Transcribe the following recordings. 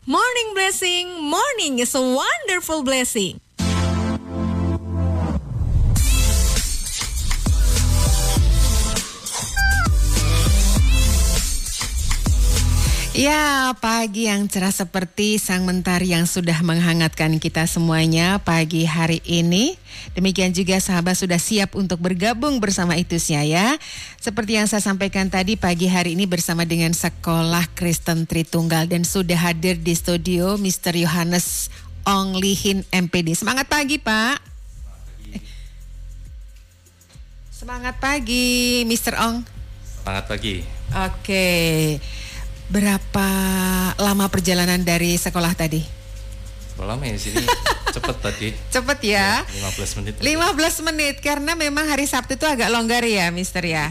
Morning blessing, morning is a wonderful blessing. Ya, pagi yang cerah seperti sang mentari yang sudah menghangatkan kita semuanya pagi hari ini. Demikian juga sahabat sudah siap untuk bergabung bersama Itusnya ya. Seperti yang saya sampaikan tadi, pagi hari ini bersama dengan Sekolah Kristen Tritunggal dan sudah hadir di studio Mr. Yohanes Ong Lihin MPD. Semangat pagi Pak. Semangat pagi Mr. Ong. Semangat pagi. Oke. Berapa lama perjalanan dari sekolah tadi? Lama ya sini, cepet tadi. Cepet ya? 15 menit. 15 menit, karena memang hari Sabtu itu agak longgar ya, Mister ya?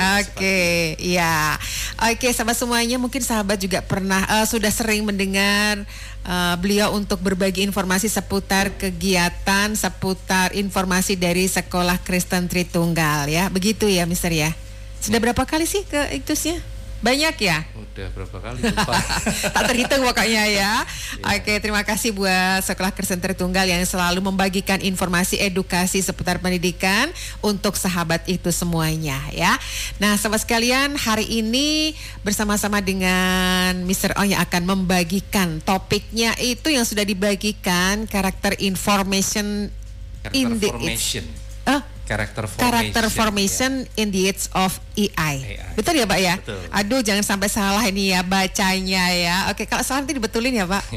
Oke, ya. Oke, sahabat semuanya, mungkin sahabat juga pernah, sudah sering mendengar beliau untuk berbagi informasi seputar kegiatan, seputar informasi dari Sekolah Kristen Tritunggal ya. Begitu ya, Mister ya? Sudah berapa kali sih ke Itusnya? Banyak ya? Udah berapa kali lupa. Tak terhitung pokoknya ya. Oke, terima kasih buat Sekolah Kristen Tritunggal yang selalu membagikan informasi edukasi seputar pendidikan untuk sahabat itu semuanya ya. Nah, sahabat sekalian, hari ini bersama-sama dengan Mr. Ong yang akan membagikan topiknya itu yang sudah dibagikan, karakter information in the Character formation in the age of AI. Betul ya Pak ya? Betul. Aduh, jangan sampai salah ini ya bacanya ya. Oke, kalau salah nanti dibetulin ya Pak.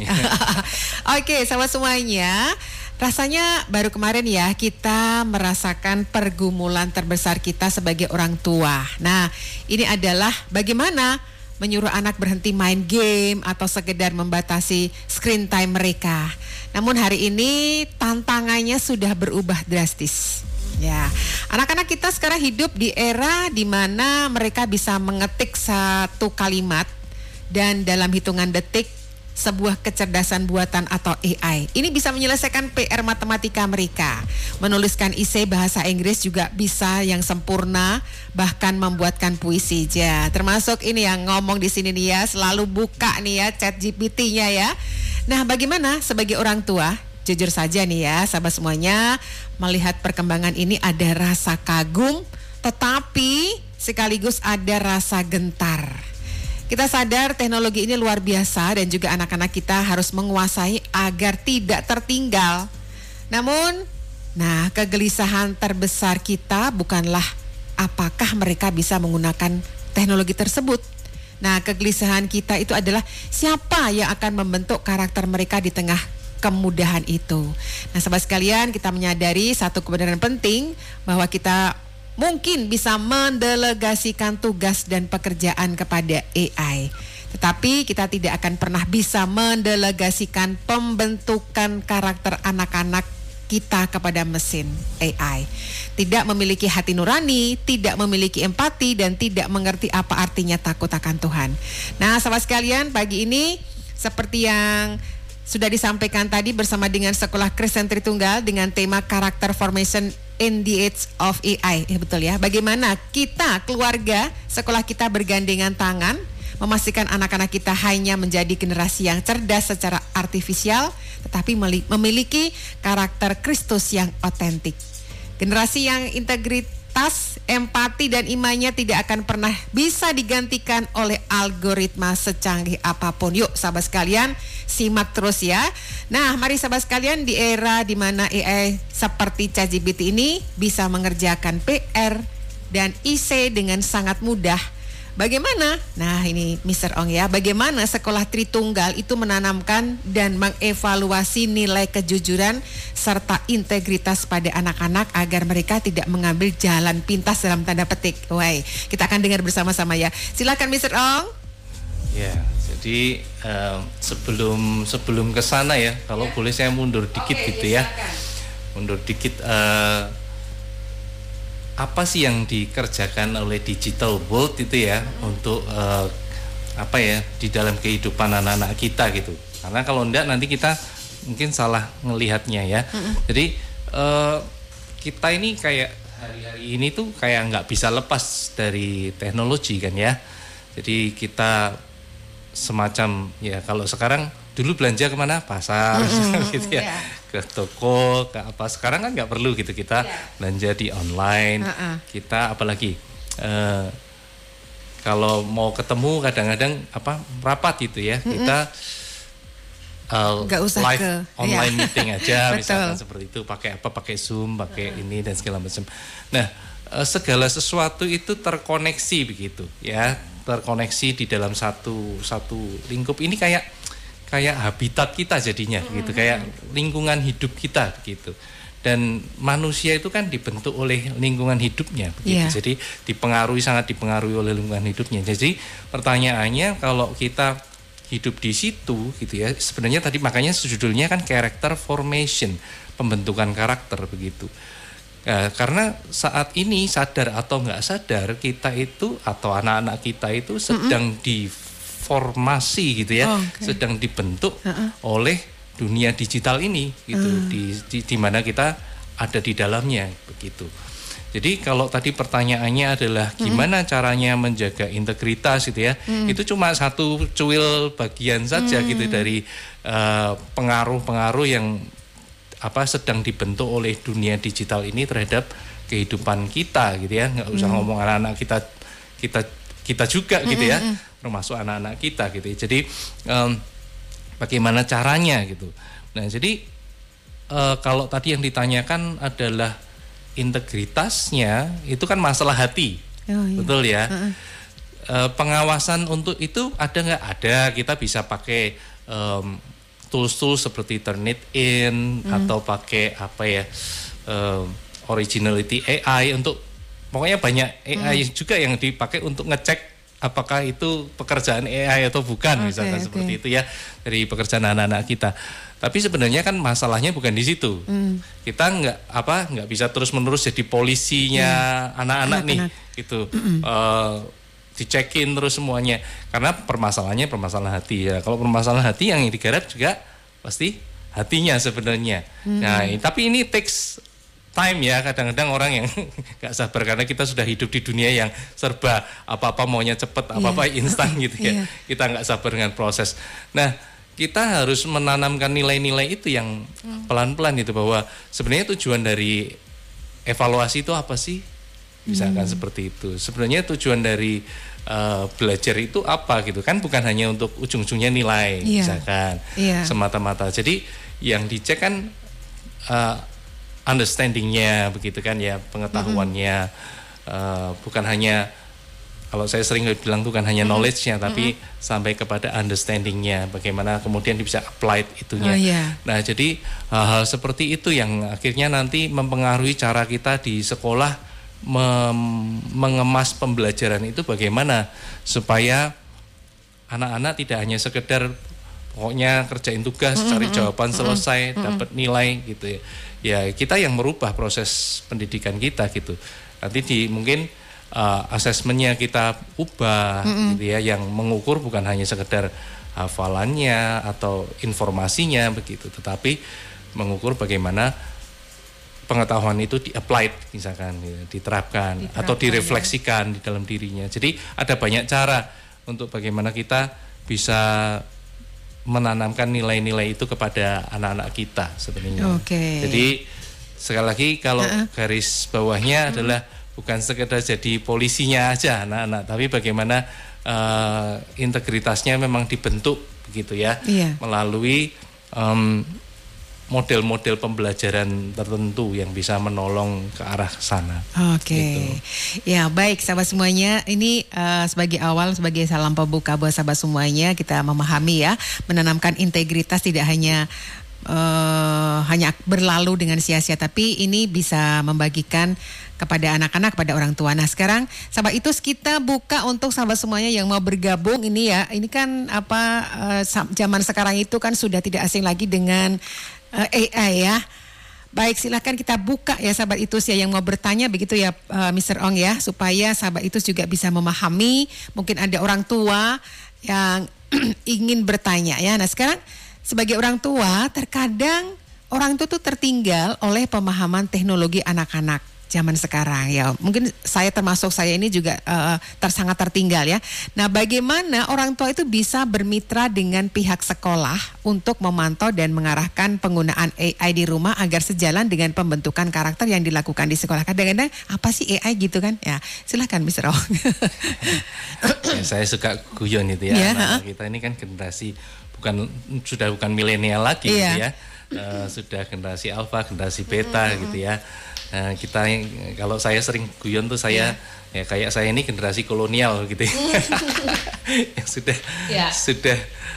Oke, sahabat semuanya, rasanya baru kemarin ya kita merasakan pergumulan terbesar kita sebagai orang tua. Nah, ini adalah bagaimana menyuruh anak berhenti main game atau sekedar membatasi screen time mereka. Namun hari ini tantangannya sudah berubah drastis. Ya, anak-anak kita sekarang hidup di era di mana mereka bisa mengetik satu kalimat dan dalam hitungan detik sebuah kecerdasan buatan atau AI. Ini bisa menyelesaikan PR matematika mereka. Menuliskan esai bahasa Inggris juga bisa yang sempurna, bahkan membuatkan puisi ya. Termasuk ini yang ngomong di sini nih ya, selalu buka nih ya ChatGPT-nya ya. Nah, bagaimana sebagai orang tua? Jujur saja nih ya, sahabat semuanya, melihat perkembangan ini ada rasa kagum, tetapi sekaligus ada rasa gentar. Kita sadar teknologi ini luar biasa dan juga anak-anak kita harus menguasai agar tidak tertinggal. Namun, kegelisahan terbesar kita bukanlah apakah mereka bisa menggunakan teknologi tersebut. Nah, kegelisahan kita itu adalah siapa yang akan membentuk karakter mereka di tengah kemudahan itu. Nah, sahabat sekalian, kita menyadari satu kebenaran penting bahwa kita mungkin bisa mendelegasikan tugas dan pekerjaan kepada AI. Tetapi kita tidak akan pernah bisa mendelegasikan pembentukan karakter anak-anak kita kepada mesin AI. Tidak memiliki hati nurani, tidak memiliki empati, dan tidak mengerti apa artinya takut akan Tuhan. Nah, sahabat sekalian, pagi ini seperti yang sudah disampaikan tadi bersama dengan Sekolah Kristen Tritunggal dengan tema Character Formation in the Age of AI. Betul ya. Bagaimana kita, keluarga, sekolah kita bergandengan tangan memastikan anak-anak kita hanya menjadi generasi yang cerdas secara artifisial, tetapi memiliki karakter Kristus yang otentik. Generasi yang integritas, empati dan imannya tidak akan pernah bisa digantikan oleh algoritma secanggih apapun. Yuk sahabat sekalian, simak terus ya. Nah, mari sahabat sekalian, di era di mana AI seperti ChatGPT ini bisa mengerjakan PR dan IC dengan sangat mudah. Bagaimana? Nah, ini Mr. Ong ya, bagaimana Sekolah Tritunggal itu menanamkan dan mengevaluasi nilai kejujuran serta integritas pada anak-anak agar mereka tidak mengambil jalan pintas dalam tanda petik. Wah, kita akan dengar bersama-sama ya. Silakan Mr. Ong. Ya, jadi sebelum ke sana ya, kalau boleh saya mundur dikit gitu ya. Mundur dikit. Apa sih yang dikerjakan oleh Digital World itu ya untuk di dalam kehidupan anak-anak kita gitu. Karena kalau enggak nanti kita mungkin salah ngelihatnya ya. Jadi kita ini kayak hari-hari ini tuh kayak nggak bisa lepas dari teknologi kan ya. Jadi kita semacam ya, kalau sekarang dulu belanja kemana? Pasar gitu ya, ke toko, ke apa. Sekarang kan nggak perlu gitu, kita belanja di online. Kita apalagi kalau mau ketemu kadang-kadang rapat gitu ya, kita nggak usah live ke online meeting aja misalkan Betul. seperti itu, pakai Zoom, pakai ini dan segala macam. Nah, segala sesuatu itu terkoneksi begitu ya, terkoneksi di dalam satu lingkup. Ini kayak habitat kita jadinya gitu, kayak lingkungan hidup kita gitu. Dan manusia itu kan dibentuk oleh lingkungan hidupnya begitu. Jadi sangat dipengaruhi oleh lingkungan hidupnya. Jadi pertanyaannya, kalau kita hidup di situ gitu ya, sebenarnya tadi makanya judulnya kan character formation, pembentukan karakter begitu. Karena saat ini sadar atau nggak sadar, kita itu atau anak-anak kita itu sedang diformasi gitu ya, sedang dibentuk oleh dunia digital ini gitu, di mana kita ada di dalamnya begitu. Jadi kalau tadi pertanyaannya adalah gimana caranya menjaga integritas gitu ya, itu cuma satu cuil bagian saja gitu dari pengaruh-pengaruh yang sedang dibentuk oleh dunia digital ini terhadap kehidupan kita gitu ya. Nggak usah ngomong anak-anak kita juga gitu ya, termasuk anak-anak kita gitu ya. Jadi bagaimana caranya gitu. Nah, jadi kalau tadi yang ditanyakan adalah integritasnya, itu kan masalah hati, betul ya. Pengawasan untuk itu ada nggak? Ada, kita bisa pakai tools-tools seperti Turnitin atau pakai Originality AI, untuk pokoknya banyak AI juga yang dipakai untuk ngecek apakah itu pekerjaan AI atau bukan, misalkan seperti itu ya, dari pekerjaan anak-anak kita. Tapi sebenarnya kan masalahnya bukan di situ. Kita nggak bisa terus-menerus jadi polisinya anak-anak nih, gitu. Dicekin terus semuanya, karena permasalahannya permasalahan hati ya. Kalau permasalahan hati, yang digarap juga pasti hatinya sebenarnya. Nah, tapi ini takes time ya, kadang-kadang orang yang nggak sabar karena kita sudah hidup di dunia yang serba apa-apa maunya cepet, apa-apa instan gitu ya. Kita nggak sabar dengan proses. Nah, kita harus menanamkan nilai-nilai itu yang pelan-pelan gitu, bahwa sebenarnya tujuan dari evaluasi itu apa sih? Misalkan seperti itu. Sebenarnya tujuan dari belajar itu apa gitu kan, bukan hanya untuk ujung-ujungnya nilai misalkan semata-mata. Jadi yang dicek kan understanding-nya begitu kan ya, pengetahuannya, bukan hanya, kalau saya sering bilang bukan hanya knowledge-nya, tapi sampai kepada understanding-nya, bagaimana kemudian bisa applied itunya. Nah, jadi hal-hal seperti itu yang akhirnya nanti mempengaruhi cara kita di sekolah mengemas pembelajaran itu, bagaimana supaya anak-anak tidak hanya sekedar pokoknya kerjain tugas, cari jawaban, selesai, dapat nilai gitu ya. Ya, kita yang merubah proses pendidikan kita gitu. Nanti mungkin asesmennya kita ubah gitu ya, yang mengukur bukan hanya sekedar hafalannya atau informasinya begitu, tetapi mengukur bagaimana pengetahuan itu di-applied misalkan, diterapkan atau direfleksikan di dalam dirinya. Jadi ada banyak cara untuk bagaimana kita bisa menanamkan nilai-nilai itu kepada anak-anak kita sebenarnya. Jadi sekali lagi kalau garis bawahnya adalah bukan sekedar jadi polisinya aja anak-anak, tapi bagaimana integritasnya memang dibentuk begitu ya, melalui model-model pembelajaran tertentu yang bisa menolong ke arah sana. Gitu. Ya, baik sahabat semuanya, ini sebagai awal, sebagai salam pembuka buat sahabat semuanya, kita memahami ya, menanamkan integritas tidak hanya berlalu dengan sia-sia, tapi ini bisa membagikan kepada anak-anak, kepada orang tua. Nah, sekarang sahabat itu kita buka untuk sahabat semuanya yang mau bergabung ini ya. Ini kan zaman sekarang itu kan sudah tidak asing lagi dengan AI ya. Baik, silakan kita buka ya sahabat itu ya, yang mau bertanya begitu ya, Mr. Ong ya, supaya sahabat itu juga bisa memahami. Mungkin ada orang tua yang ingin bertanya ya. Nah, sekarang sebagai orang tua, terkadang orang itu tuh tertinggal oleh pemahaman teknologi anak-anak zaman sekarang ya. Mungkin saya ini juga sangat tertinggal ya. Nah, bagaimana orang tua itu bisa bermitra dengan pihak sekolah untuk memantau dan mengarahkan penggunaan AI di rumah agar sejalan dengan pembentukan karakter yang dilakukan di sekolah. Kadang-kadang apa sih AI gitu kan? Ya, silakan Mr. Ong. Ya, saya suka guyon itu ya. Anak kita ini kan generasi sudah bukan milenial lagi gitu ya. Sudah generasi alfa, generasi beta gitu ya. Kita kalau saya sering guyon tuh saya ya kayak saya ini generasi kolonial gitu ya. Yang sudah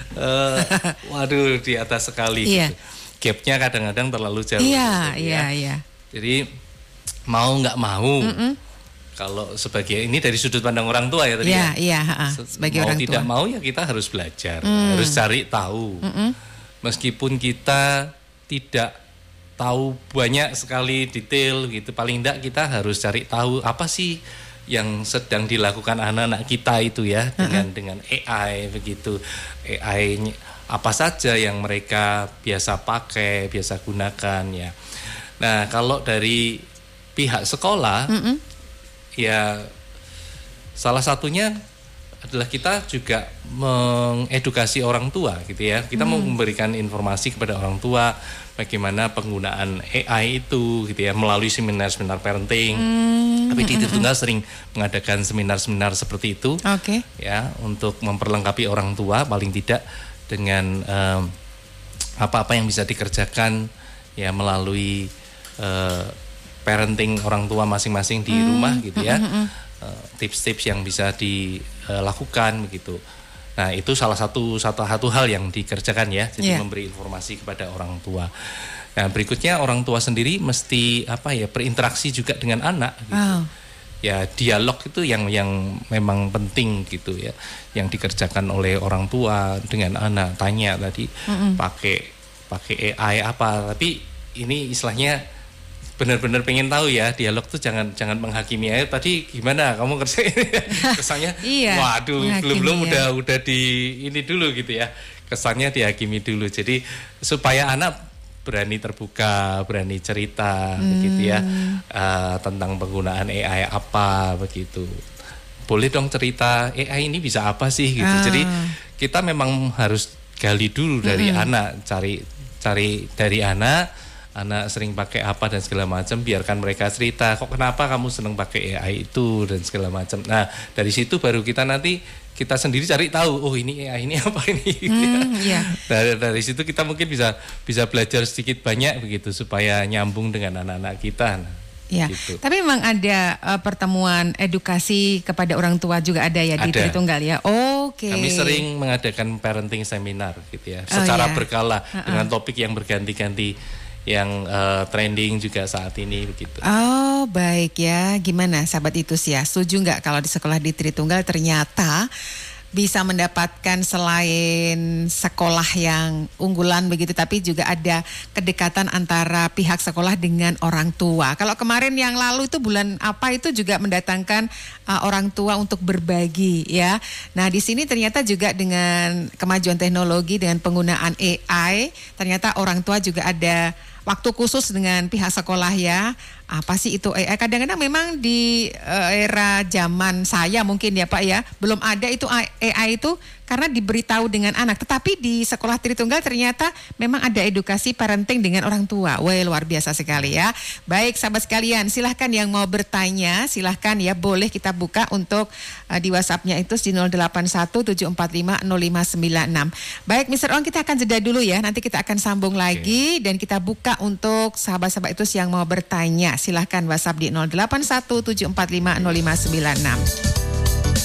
waduh di atas sekali gitu. Gapnya kadang-kadang terlalu jauh gitu, ya. Jadi mau nggak mau kalau sebagai ini dari sudut pandang orang tua ya tadi sebagai orang tua tidak mau ya kita harus belajar, harus cari tahu. Meskipun kita tidak tahu banyak sekali detail gitu, paling enggak kita harus cari tahu apa sih yang sedang dilakukan anak-anak kita itu ya dengan AI begitu. AI apa saja yang mereka biasa pakai, biasa gunakan ya. Nah, kalau dari pihak sekolah ya salah satunya adalah kita juga mengedukasi orang tua gitu ya. Kita mau memberikan informasi kepada orang tua bagaimana penggunaan AI itu gitu ya, melalui seminar-seminar parenting. Tapi di Tritunggal sering mengadakan seminar-seminar seperti itu. Ya, untuk memperlengkapi orang tua paling tidak dengan apa-apa yang bisa dikerjakan ya melalui parenting orang tua masing-masing di rumah gitu ya. Tips-tips yang bisa dilakukan begitu. Nah, itu salah satu hal yang dikerjakan ya. Jadi memberi informasi kepada orang tua. Nah, berikutnya orang tua sendiri mesti berinteraksi juga dengan anak gitu. Ya, dialog itu yang memang penting gitu ya. Yang dikerjakan oleh orang tua dengan anak, tanya tadi pakai AI apa, tapi ini istilahnya benar-benar pengen tahu ya, dialog tuh jangan menghakimi aja. Tadi gimana kamu kerjain? Kesannya waduh belum udah di ini dulu gitu ya. Kesannya dihakimi dulu. Jadi supaya anak berani terbuka, berani cerita begitu ya, tentang penggunaan AI apa begitu. Boleh dong cerita AI ini bisa apa sih gitu. Jadi kita memang harus gali dulu dari anak, cari dari anak sering pakai apa dan segala macam, biarkan mereka cerita kok kenapa kamu senang pakai AI itu dan segala macam. Nah, dari situ baru kita sendiri cari tahu, oh ini AI ini apa ini gitu ya. Dari situ kita mungkin bisa belajar sedikit banyak begitu supaya nyambung dengan anak-anak kita. Ya, gitu. Tapi memang ada pertemuan edukasi kepada orang tua juga ada ya di Tritunggal ya. Kami sering mengadakan parenting seminar gitu ya, secara berkala dengan topik yang berganti-ganti, yang trending juga saat ini begitu. Oh, baik ya. Gimana sahabat itu sih ya? Setuju nggak kalau di sekolah di Tritunggal ternyata bisa mendapatkan selain sekolah yang unggulan begitu, tapi juga ada kedekatan antara pihak sekolah dengan orang tua. Kalau kemarin yang lalu itu bulan apa itu juga mendatangkan orang tua untuk berbagi ya. Nah, di sini ternyata juga dengan kemajuan teknologi, dengan penggunaan AI, ternyata orang tua juga ada waktu khusus dengan pihak sekolah ya. Apa sih itu AI? Kadang-kadang memang di era zaman saya mungkin ya Pak ya, belum ada itu AI itu karena diberitahu dengan anak. Tetapi di sekolah Tritunggal ternyata memang ada edukasi parenting dengan orang tua. Wah, luar biasa sekali ya. Baik sahabat sekalian, silahkan yang mau bertanya, silahkan ya, boleh kita buka untuk di WhatsApp-nya itu di 0817450596. Baik Mr. Ong, kita akan jeda dulu ya. Nanti kita akan sambung lagi dan kita buka untuk sahabat-sahabat itu yang mau bertanya. Silahkan WhatsApp di 0817450596.